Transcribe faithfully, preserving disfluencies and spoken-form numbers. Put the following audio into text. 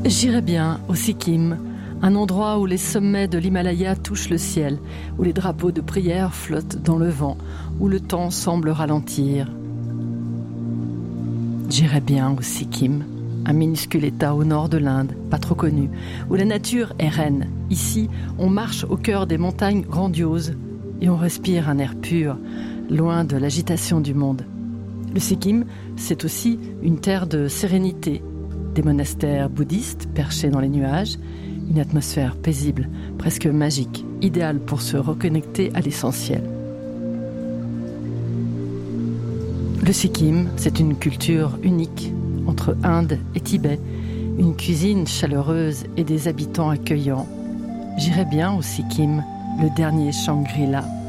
J'irais bien au Sikkim, un endroit où les sommets de l'Himalaya touchent le ciel, où les drapeaux de prière flottent dans le vent, où le temps semble ralentir. J'irais bien au Sikkim, un minuscule état au nord de l'Inde, pas trop connu, où la nature est reine. Ici, on marche au cœur des montagnes grandioses et on respire un air pur, loin de l'agitation du monde. Le Sikkim, c'est aussi une terre de sérénité, des monastères bouddhistes perchés dans les nuages, une atmosphère paisible, presque magique, idéale pour se reconnecter à l'essentiel. Le Sikkim, c'est une culture unique entre Inde et Tibet, une cuisine chaleureuse et des habitants accueillants. J'irais bien au Sikkim, le dernier Shangri-La.